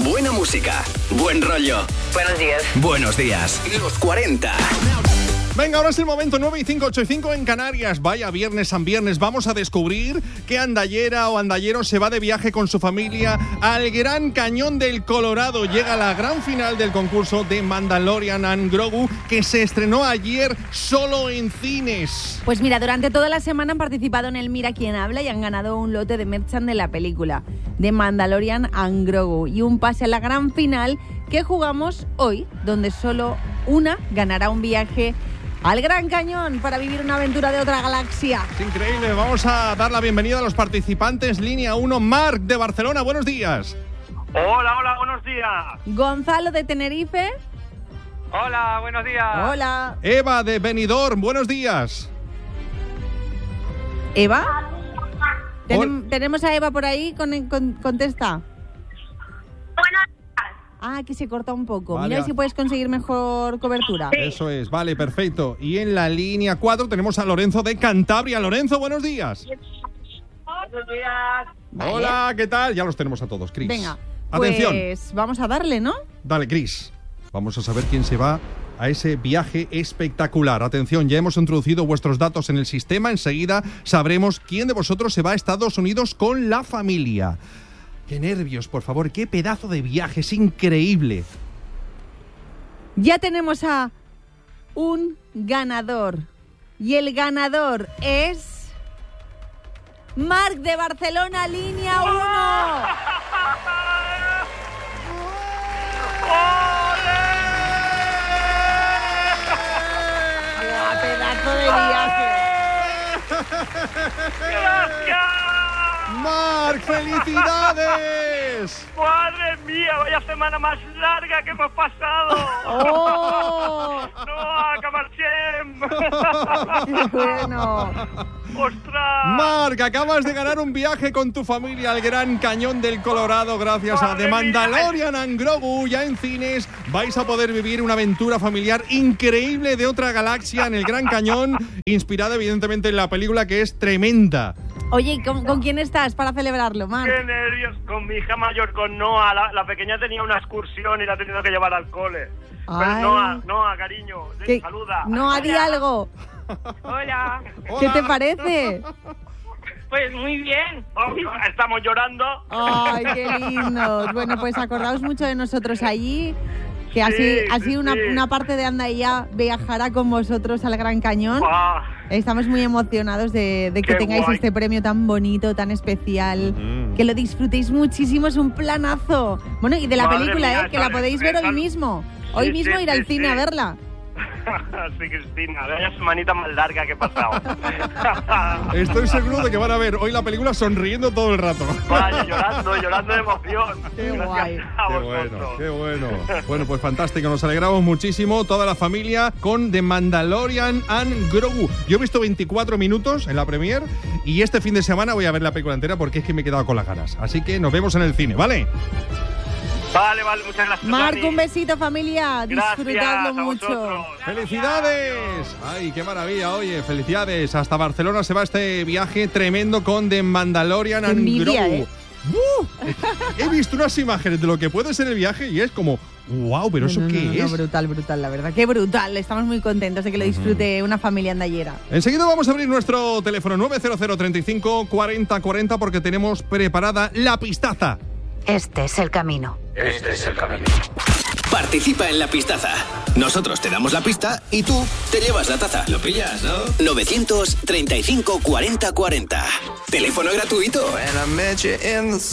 buena música, buen rollo. Buenos días. Buenos días. Los 40. Venga, ahora es el momento. 9 y 5, 8 y 5 en Canarias. Vaya viernes, San Viernes. Vamos a descubrir qué andallera o andallero se va de viaje con su familia al Gran Cañón del Colorado. Llega la gran final del concurso de Mandalorian and Grogu, que se estrenó ayer solo en cines. Pues mira, durante toda la semana han participado en el Mira Quién Habla y han ganado un lote de merchan de la película de Mandalorian and Grogu y un pase a la gran final que jugamos hoy, donde solo una ganará un viaje al Gran Cañón para vivir una aventura de otra galaxia. Es increíble. Vamos a dar la bienvenida a los participantes. Línea 1, Marc de Barcelona. Buenos días. Hola, buenos días. Gonzalo de Tenerife. Hola, buenos días. Hola. Eva de Benidorm. Buenos días. ¿Eva? ¿Tenemos a Eva por ahí? Contesta. Ah, que se corta un poco. Vale. Mira si puedes conseguir mejor cobertura. Sí. Eso es, vale, perfecto. Y en la línea 4 tenemos a Lorenzo de Cantabria. Lorenzo, buenos días. Buenos días. Vale. Hola, ¿qué tal? Ya los tenemos a todos, Cris. Venga, atención. Pues vamos a darle, ¿no? Dale, Cris. Vamos a saber quién se va a ese viaje espectacular. Atención, ya hemos introducido vuestros datos en el sistema. Enseguida sabremos quién de vosotros se va a Estados Unidos con la familia. ¡Qué nervios, por favor! ¡Qué pedazo de viaje! ¡Es increíble! Ya tenemos a un ganador. Y el ganador es Marc de Barcelona, línea 1. ¡Qué pedazo de viaje! ¡Gracias! ¡Marc, felicidades! ¡Madre mía! ¡Vaya semana más larga que hemos pasado! ¡Oh! ¡No, Camarchem! ¡Qué bueno! ¡Ostras! Marc, acabas de ganar un viaje con tu familia al Gran Cañón del Colorado gracias a ¡Madre The mía! Mandalorian and Grogu. Ya en cines vais a poder vivir una aventura familiar increíble de otra galaxia en el Gran Cañón, inspirada evidentemente en la película, que es tremenda. Oye, ¿con quién estás para celebrarlo, Marc? ¡Qué nervios! Con mi hija mayor, con Noah. La pequeña tenía una excursión y la ha tenido que llevar al cole. Ay. Pero Noah, cariño, ¿Qué? saluda. No, di algo. Hola. ¿Qué te parece? Pues muy bien. Oh, estamos llorando. Ay, qué lindo. Bueno, pues acordaos mucho de nosotros allí, que así una parte de Andaya viajará con vosotros al Gran Cañón. Ah, Estamos muy emocionados de que Qué tengáis guay. este premio tan bonito, tan especial. Que lo disfrutéis muchísimo, es un planazo. Bueno, y de la Madre película, mía, que la podéis ver hoy mismo. Hoy Sí, mismo sí, ir al sí, cine sí. a verla. sí, Cristina, vaya semanita más larga que he pasado. Estoy seguro de que van a ver hoy la película sonriendo todo el rato. Vaya, llorando de emoción. Qué Gracias guay. a Qué vosotros. bueno, qué bueno. Bueno, pues fantástico, nos alegramos muchísimo, toda la familia, con The Mandalorian and Grogu. Yo he visto 24 minutos en la premier y este fin de semana voy a ver la película entera porque es que me he quedado con las ganas. Así que nos vemos en el cine, ¿vale? Vale, muchas gracias. Marc, Dani. un besito, familia. Gracias Disfrutadlo a mucho. vosotros. ¡Felicidades! ¡Ay, qué maravilla! Oye, felicidades. Hasta Barcelona se va este viaje tremendo con The Mandalorian Qué and envidia, Grogu. He visto unas imágenes de lo que puede ser el viaje y es como, wow, pero ¿eso qué es? Brutal, la verdad. Qué brutal. Estamos muy contentos de que lo disfrute una familia andallera. Enseguida vamos a abrir nuestro teléfono 900 35 40 40 porque tenemos preparada la pistaza. Este es el camino. Este es el camino. Participa en la pistaza. Nosotros te damos la pista y tú te llevas la taza. ¿Lo pillas, no? 935 40 40. Teléfono gratuito.